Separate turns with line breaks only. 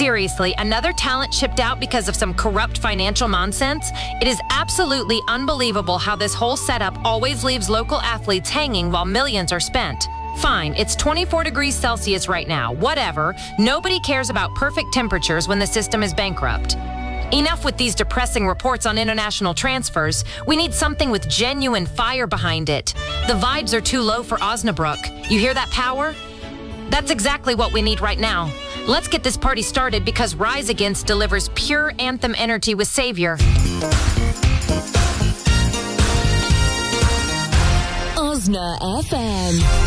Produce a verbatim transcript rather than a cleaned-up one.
Seriously, another talent shipped out because of some corrupt financial nonsense? It is absolutely unbelievable how this whole setup always leaves local athletes hanging while millions are spent. Fine, it's twenty-four degrees Celsius right now. Whatever. Nobody cares about perfect temperatures when the system is bankrupt. Enough with these depressing reports on international transfers. We need something with genuine fire behind it. The vibes are too low for Osnabrück. You hear that power? That's exactly what we need right now. Let's get this party started because Rise Against delivers pure anthem energy with Savior.
Osna F M.